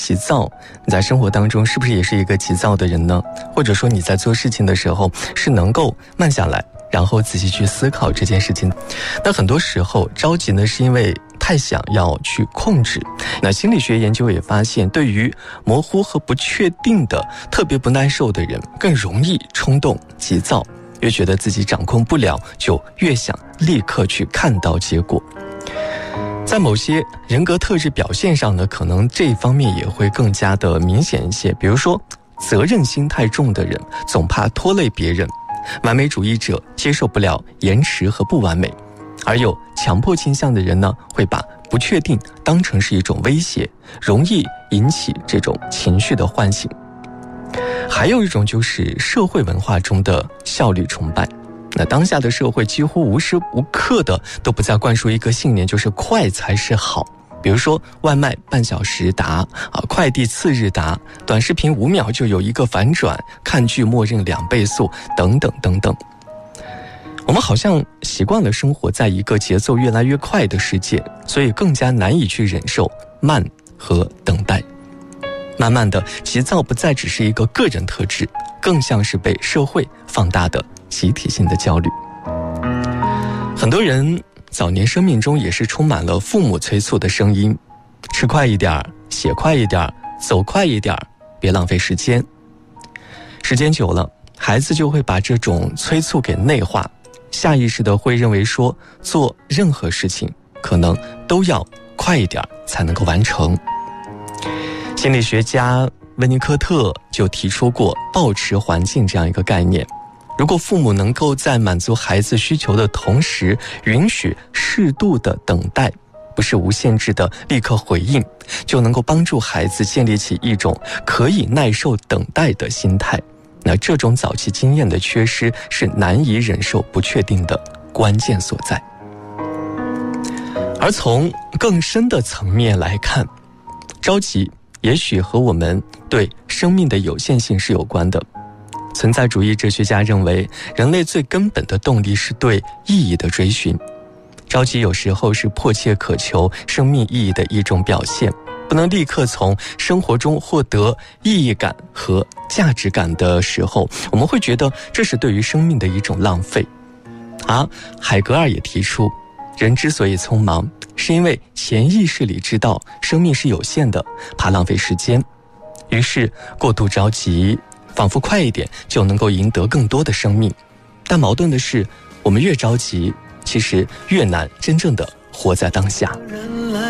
急躁，你在生活当中是不是也是一个急躁的人呢？或者说你在做事情的时候是能够慢下来，然后仔细去思考这件事情？那很多时候着急呢，是因为太想要去控制。那心理学研究也发现，对于模糊和不确定的特别不耐受的人，更容易冲动急躁，越觉得自己掌控不了，就越想立刻去看到结果。在某些人格特质表现上呢，可能这一方面也会更加的明显一些。比如说责任心太重的人，总怕拖累别人；完美主义者接受不了延迟和不完美；而有强迫倾向的人呢，会把不确定当成是一种威胁，容易引起这种情绪的唤醒。还有一种就是社会文化中的效率崇拜。那当下的社会几乎无时无刻的都不再灌输一个信念，就是快才是好。比如说外卖半小时达，快递次日达，短视频5秒就有一个反转，看剧默认2倍速，等等等等。我们好像习惯了生活在一个节奏越来越快的世界，所以更加难以去忍受慢和等待。慢慢的，急躁不再只是一个个人特质，更像是被社会放大的集体性的焦虑。很多人早年生命中也是充满了父母催促的声音，吃快一点，写快一点，走快一点，别浪费时间。时间久了，孩子就会把这种催促给内化，下意识的会认为说，做任何事情可能都要快一点才能够完成。心理学家温尼科特就提出过抱持环境这样一个概念。如果父母能够在满足孩子需求的同时，允许适度的等待，不是无限制的立刻回应，就能够帮助孩子建立起一种可以耐受等待的心态。那这种早期经验的缺失是难以忍受不确定的关键所在。而从更深的层面来看，着急也许和我们对生命的有限性是有关的。存在主义哲学家认为，人类最根本的动力是对意义的追寻。着急有时候是迫切渴求生命意义的一种表现，不能立刻从生活中获得意义感和价值感的时候，我们会觉得这是对于生命的一种浪费。海格尔也提出，人之所以匆忙，是因为潜意识里知道生命是有限的，怕浪费时间，于是过度着急，仿佛快一点就能够赢得更多的生命。但矛盾的是，我们越着急，其实越难真正的活在当下。